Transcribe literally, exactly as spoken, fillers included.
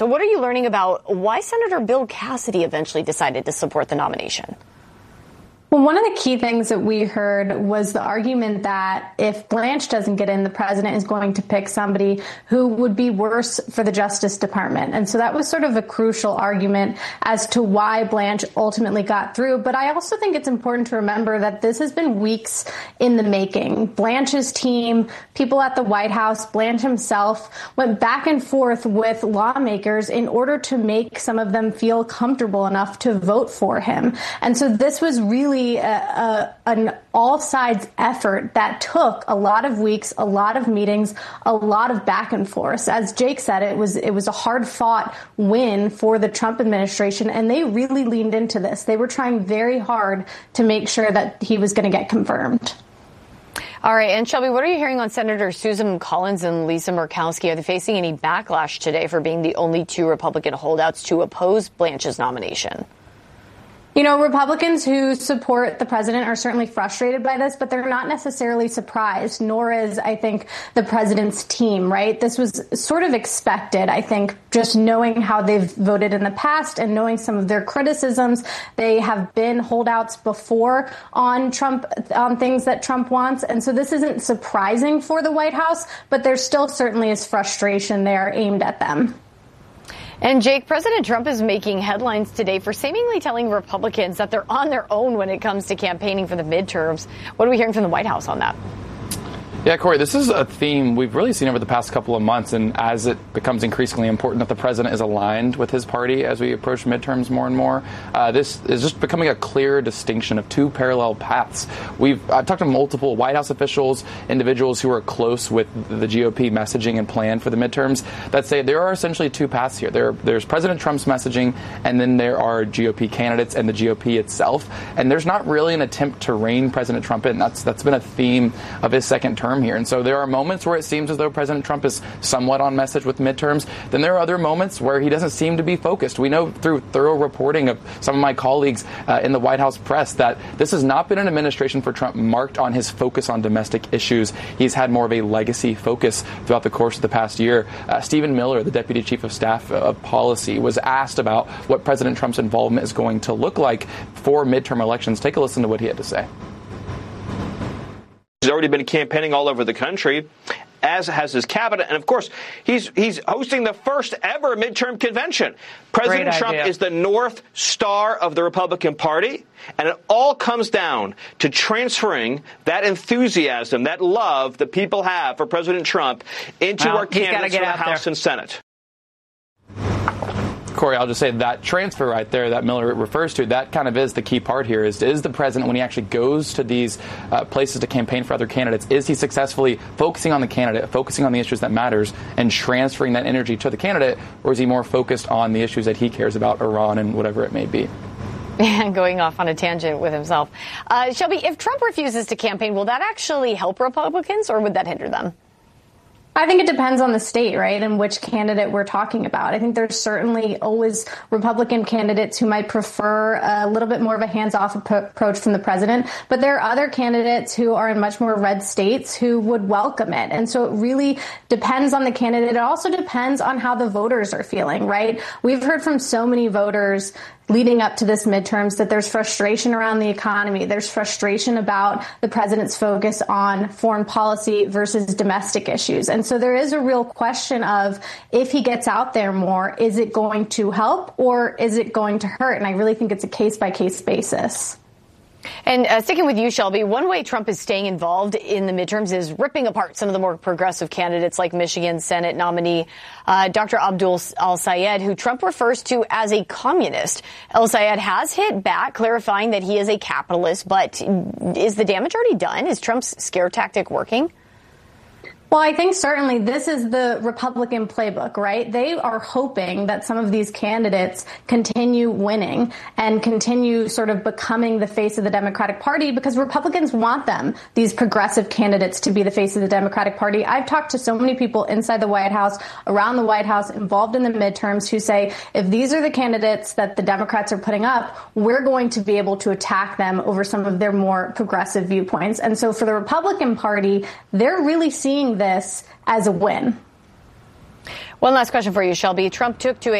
So what are you learning about why Senator Bill Cassidy eventually decided to support the nomination? Well, one of the key things that we heard was the argument that if Blanche doesn't get in, the president is going to pick somebody who would be worse for the Justice Department. And so that was sort of a crucial argument as to why Blanche ultimately got through. But I also think it's important to remember that this has been weeks in the making. Blanche's team, people at the White House, Blanche himself went back and forth with lawmakers in order to make some of them feel comfortable enough to vote for him. And so this was really A, a, an all-sides effort that took a lot of weeks, a lot of meetings, a lot of back and forth. As Jake said, it was it was a hard-fought win for the Trump administration, and they really leaned into this. They were trying very hard to make sure that he was going to get confirmed. All right. And Shelby, what are you hearing on Senator Susan Collins and Lisa Murkowski? Are they facing any backlash today for being the only two Republican holdouts to oppose Blanche's nomination? You know, Republicans who support the president are certainly frustrated by this, but they're not necessarily surprised, nor is, I think, the president's team, right? This was sort of expected, I think, just knowing how they've voted in the past and knowing some of their criticisms. They have been holdouts before on Trump, on things that Trump wants. And so this isn't surprising for the White House, but there still certainly is frustration there aimed at them. And Jake, President Trump is making headlines today for seemingly telling Republicans that they're on their own when it comes to campaigning for the midterms. What are we hearing from the White House on that? Yeah, Corey, this is a theme we've really seen over the past couple of months. And as it becomes increasingly important that the president is aligned with his party as we approach midterms more and more, uh, this is just becoming a clear distinction of two parallel paths. We've I've talked to multiple White House officials, individuals who are close with the G O P messaging and plan for the midterms that say there are essentially two paths here. There, there's President Trump's messaging, and then there are G O P candidates and the G O P itself. And there's not really an attempt to rein President Trump in. That's that's been a theme of his second term here. And so there are moments where it seems as though President Trump is somewhat on message with midterms. Then there are other moments where he doesn't seem to be focused. We know through thorough reporting of some of my colleagues uh, in the White House press that this has not been an administration for Trump marked on his focus on domestic issues. He's had more of a legacy focus throughout the course of the past year. Uh, Stephen Miller, the Deputy Chief of Staff of Policy, was asked about what President Trump's involvement is going to look like for midterm elections. Take a listen to what he had to say. He's already been campaigning all over the country, as has his cabinet. And, of course, he's he's hosting the first ever midterm convention. President Trump is the North Star of the Republican Party, and it all comes down to transferring that enthusiasm, that love that people have for President Trump into well, our candidates for the House there. and Senate. Corey, I'll just say that transfer right there that Miller refers to, that kind of is the key part here. Is, is the president, when he actually goes to these uh, places to campaign for other candidates, is he successfully focusing on the candidate, focusing on the issues that matters, and transferring that energy to the candidate, or is he more focused on the issues that he cares about, Iran and whatever it may be? And going off on a tangent with himself. Uh, Shelby, if Trump refuses to campaign, will that actually help Republicans, or would that hinder them? I think it depends on the state, right, and which candidate we're talking about. I think there's certainly always Republican candidates who might prefer a little bit more of a hands-off approach from the president, but there are other candidates who are in much more red states who would welcome it. And so it really depends on the candidate. It also depends on how the voters are feeling, right? We've heard from so many voters leading up to this midterms that there's frustration around the economy. There's frustration about the president's focus on foreign policy versus domestic issues. And so there is a real question of, if he gets out there more, is it going to help or is it going to hurt? And I really think it's a case-by-case basis. And uh, sticking with you, Shelby, one way Trump is staying involved in the midterms is ripping apart some of the more progressive candidates like Michigan Senate nominee uh, Doctor Abdul El-Sayed, who Trump refers to as a communist. El-Sayed has hit back, clarifying that he is a capitalist. But is the damage already done? Is Trump's scare tactic working? Well, I think certainly this is the Republican playbook, right? They are hoping that some of these candidates continue winning and continue sort of becoming the face of the Democratic Party, because Republicans want them, these progressive candidates, to be the face of the Democratic Party. I've talked to so many people inside the White House, around the White House, involved in the midterms, who say, if these are the candidates that the Democrats are putting up, we're going to be able to attack them over some of their more progressive viewpoints. And so for the Republican Party, they're really seeing this as a win. One last question for you, Shelby. Trump took to a